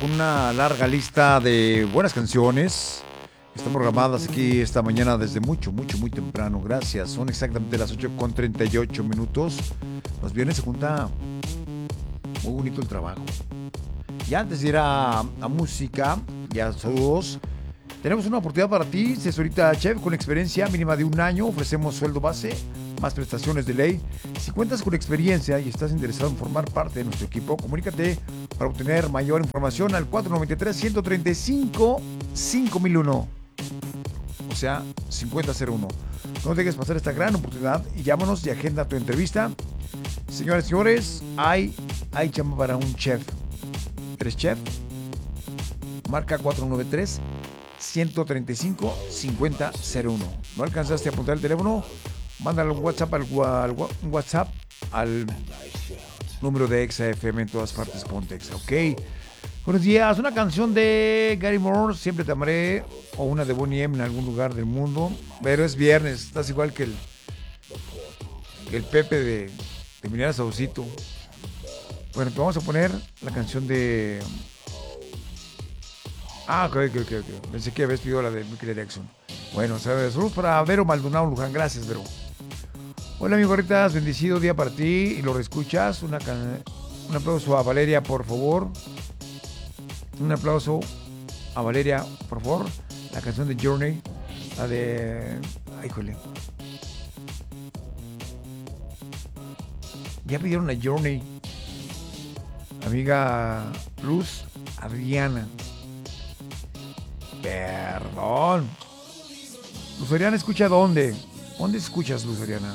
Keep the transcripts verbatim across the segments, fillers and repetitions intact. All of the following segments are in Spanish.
Una larga lista de buenas canciones. Están programadas aquí esta mañana desde mucho, mucho, muy temprano. Gracias. Son exactamente las ocho con treinta y ocho minutos. Los viernes se junta muy bonito el trabajo. Y antes de ir a, a música, ya saludos. Tenemos una oportunidad para ti, asesorita chef con experiencia mínima de un año. Ofrecemos sueldo base, más prestaciones de ley. Si cuentas con experiencia y estás interesado en formar parte de nuestro equipo, comunícate para obtener mayor información al cuatro nueve tres, uno tres cinco, cinco mil uno. O sea, cincuenta cero uno. No dejes pasar esta gran oportunidad y llámanos y agenda tu entrevista. Señoras y señores, hay, hay chamba para un chef. ¿Eres chef? Marca cuatro nueve tres, uno tres cinco, cinco cero cero uno. ¿No alcanzaste a apuntar el teléfono? Mándale un WhatsApp al, al, un WhatsApp al número de Exa F M en todas partes. Ponte Exa, ¿ok? Buenos días. Una canción de Gary Moore, Siempre te amaré, o una de Bonnie M en algún lugar del mundo. Pero es viernes, estás igual que el, que el Pepe de, de Mirar Saucito. Bueno, te vamos a poner la canción de... Ah, ok, ok, ok, ok. Pensé que habías pedido la de Michael Jackson. Bueno, saludos para Vero Maldonado Luján. Gracias, Vero. Hola, mi gorritas. Bendecido día para ti y lo reescuchas. Una can... Un aplauso a Valeria, por favor. Un aplauso a Valeria, por favor. La canción de Journey. La de... Ay, jole. Ya pidieron a Journey. Amiga Luz Adriana. Perdón. Luz Ariana, ¿escucha dónde? ¿Dónde escuchas, Luz Ariana?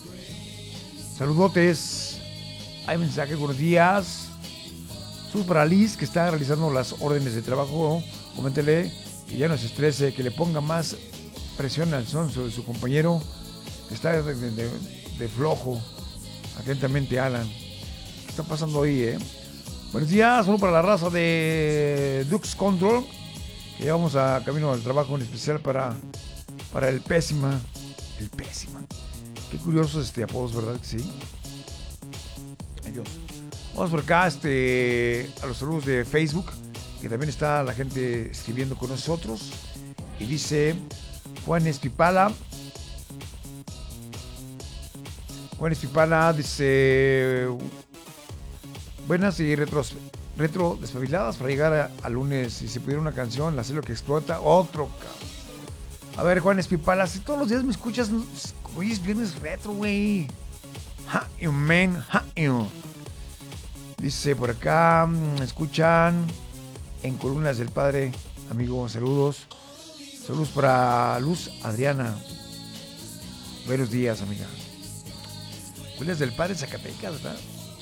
Saludotes. Hay mensaje, buenos días. Saludos para Liz, que está realizando las órdenes de trabajo. Coméntele que ya no se estrese, que le ponga más presión al son sobre su compañero, que está de, de, de flojo. Atentamente, Alan. ¿Qué está pasando ahí, eh? Buenos días. Saludos para la raza de Dux Control. Que llevamos a camino al trabajo en especial para, para el Pésima. El Pésima. Qué curiosos este apodos, ¿verdad que sí? Adiós. Vamos por acá este, a los saludos de Facebook, que también está la gente escribiendo con nosotros. Y dice Juan Espipala. Juan Espipala dice: buenas y retros. Retro despabiladas para llegar a, a lunes. Si se pudiera una canción, la sé lo que explota. Otro, cabrón. A ver, Juan Espipala, si todos los días me escuchas, hoy es viernes retro, güey. Ha, you man, ha, you. Dice por acá, escuchan en Columnas del Padre, amigo, saludos. Saludos para Luz Adriana. Buenos días, amiga. Columnas del Padre, Zacatecas, ¿verdad?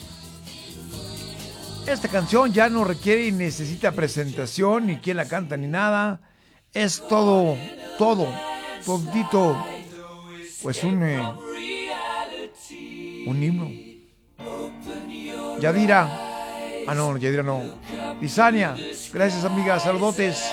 Esta canción ya no requiere y necesita presentación, ni quién la canta, ni nada. Es todo, todo, todito. Pues un, eh, un himno. Yadira. Ah, no, Yadira no. Lisania. Gracias, amiga. Saludotes.